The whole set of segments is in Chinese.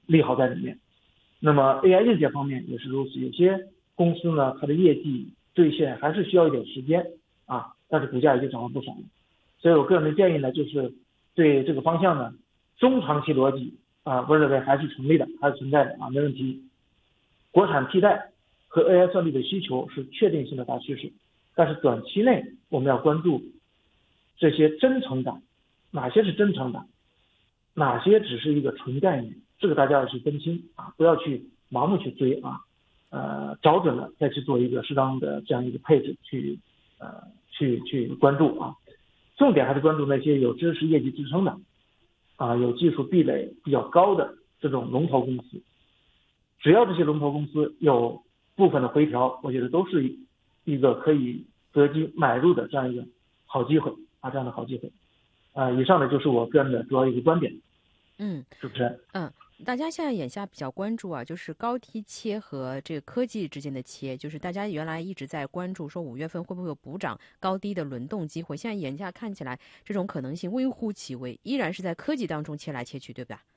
利好在里面。那么 AI 硬件方面也是如此，有些公司呢，它的业绩兑现还是需要一点时间啊，但是股价已经涨了不少了。所以我个人的建议呢，就是对这个方向呢，中长期逻辑啊，我认为还是成立的，还是存在的啊，没问题。国产替代和 AI 算力的需求是确定性的大趋势，但是短期内我们要关注这些真成长，哪些是真成长，哪些只是一个纯概念，这个大家要去分清啊，不要去盲目去追啊，找准了再去做一个适当的这样一个配置，去关注啊，重点还是关注那些有知识业绩支撑的啊，有技术壁垒比较高的这种龙头公司，只要这些龙头公司有部分的回调，我觉得都是一个可以择机买入的这样一个好机会啊，这样的好机会。以上呢就是我个人的主要一个观点。主持人。 大家现在眼下比较关注啊，就是高低切和这个科技之间的切，就是大家原来一直在关注说5月份会不会有补涨高低的轮动机会，现在眼下看起来这种可能性微乎其微，依然是在科技当中切来切去，对吧？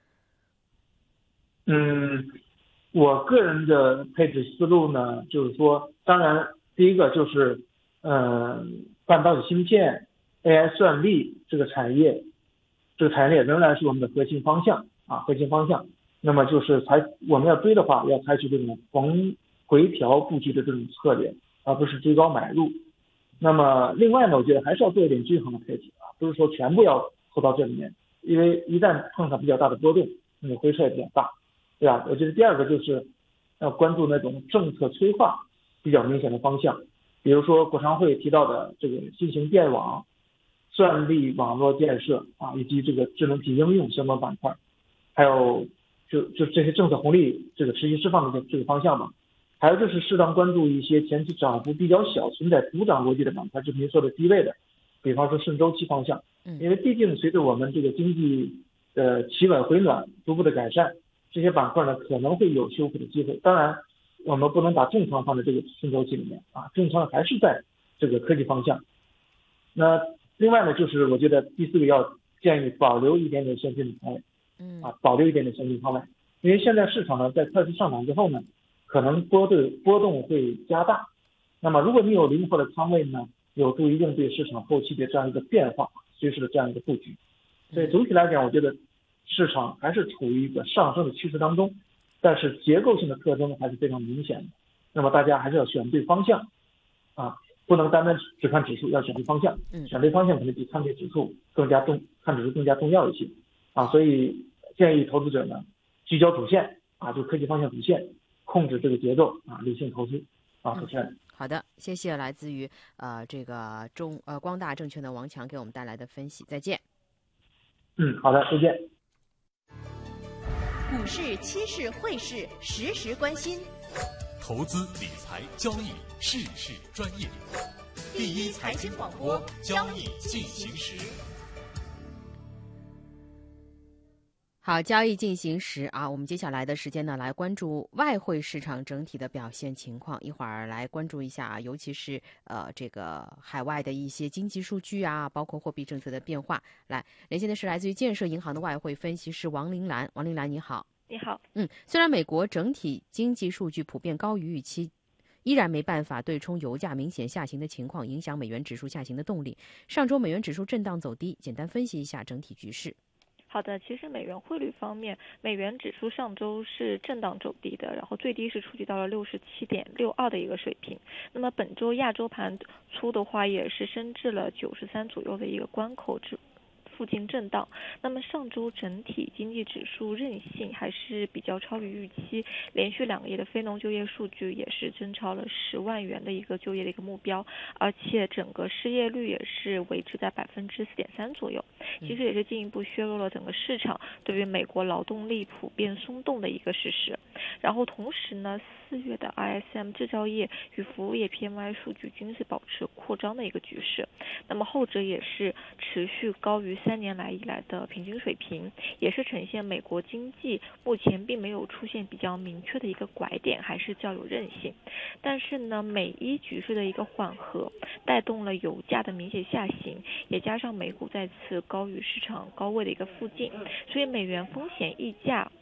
我个人的配置思路呢，就是说，当然第一个就是半导体芯片、AI 算力这个产业仍然是我们的核心方向啊，核心方向。那么就是我们要追的话，要采取这种回调布局的这种策略，而不是追高买入。那么另外呢，我觉得还是要做一点均衡的配置啊，不是说全部要投到这里面，因为一旦碰上比较大的波动，那么回撤也比较大，对吧？我觉得第二个就是要关注那种政策催化比较明显的方向，比如说国常会提到的这个新型电网、算力网络建设啊，以及这个智能体应用相关板块，还有就这些政策红利这个持续释放的这个方向嘛。还有就是适当关注一些前期涨幅比较小、存在补涨逻辑的板块，就是您说的低位的，比方说顺周期方向，因为毕竟随着我们这个经济的企稳回暖、逐步的改善，这些板块呢可能会有修复的机会。当然，我们不能把重仓放在这个顺周期里面啊，重仓还是在这个科技方向。那另外呢，就是我觉得第4个要建议保留一点点现金的仓位，保留一点点现金仓位，因为现在市场呢在快速上涨之后呢，可能波动会加大。那么如果你有灵活的仓位呢，有助于应对市场后期的这样一个变化，随时的这样一个布局。所以总体来讲，我觉得市场还是处于一个上升的趋势当中，但是结构性的特征还是非常明显的。那么大家还是要选对方向啊，不能单单只看指数，要选对方向。选对方向可能比看对指数看指数更加重要一些啊。所以建议投资者呢聚焦主线啊，就科技方向主线，控制这个节奏啊，理性投资啊。主持人。 好的，谢谢来自于这个光大证券的王强给我们带来的分析，再见。 好的，再见。 股市、期市、汇市，时时关心。 投资理财交易，事事专业。第一财经广播，交易进行时。 好，交易进行时啊，我们接下来的时间呢，来关注外汇市场整体的表现情况。一会儿来关注一下啊，尤其是这个海外的一些经济数据啊，包括货币政策的变化。来，连线的是来自于建设银行的外汇分析师王玲兰。王玲兰，你好。 你好。 虽然美国整体经济数据普遍高于预期，依然没办法对冲油价明显下行的情况，影响美元指数下行的动力。上周美元指数震荡走低，简单分析一下整体局势。 好的，其实美元汇率方面，美元指数上周是震荡走低的，然后最低是触及到了67.62的一个水平。那么本周亚洲盘初的话，也是升至了93左右的一个关口附近震荡。那么上周整体经济指数韧性还是比较超于预期，连续2个月的非农就业数据也是增超了10万元的一个就业的一个目标，而且整个失业率也是维持在4.3%左右，其实也是进一步削弱了整个市场对于美国劳动力普遍松动的一个事实。然后同时呢，4月的 ISM 制造业与服务业 PMI 数据均是保持扩张的一个局势，那么后者也是持续高于3年来以来的平均水平，也是呈现美国经济目前并没有出现比较明确的一个拐点，还是较有韧性。但是呢，美伊局势的一个缓和带动了油价的明显下行，也加上美股再次高于市场高位的一个附近，所以美元风险溢价